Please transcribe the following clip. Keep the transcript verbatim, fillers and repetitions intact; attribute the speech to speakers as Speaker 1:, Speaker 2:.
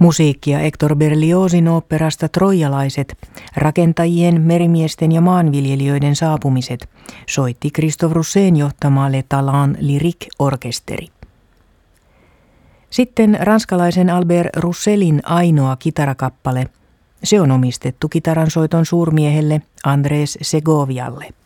Speaker 1: Musiikkia Hector Berliozin oopperasta Troijalaiset, rakentajien, merimiesten ja maanviljelijöiden saapumiset, soitti Christophe Roussin johtama Le Talent Lyrique-orkesteri. Sitten ranskalaisen Albert Roussellin ainoa kitarakappale. Se on omistettu kitaransoiton suurmiehelle Andrés Segovialle.